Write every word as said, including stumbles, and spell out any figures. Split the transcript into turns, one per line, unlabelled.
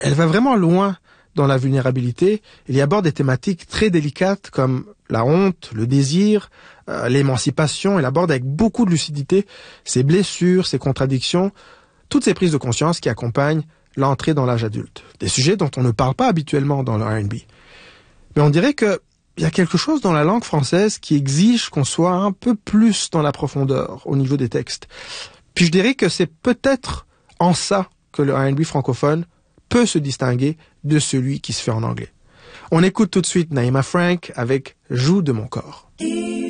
elle va vraiment loin dans la vulnérabilité. Il y aborde des thématiques très délicates comme la honte, le désir, euh, l'émancipation. Elle aborde avec beaucoup de lucidité ses blessures, ses contradictions, toutes ces prises de conscience qui accompagnent l'entrée dans l'âge adulte. Des sujets dont on ne parle pas habituellement dans le R and B. Mais on dirait que il y a quelque chose dans la langue française qui exige qu'on soit un peu plus dans la profondeur au niveau des textes. Puis je dirais que c'est peut-être en ça que le R and B francophone peut se distinguer de celui qui se fait en anglais. On écoute tout de suite Naïma Frank avec « Joue de mon corps ».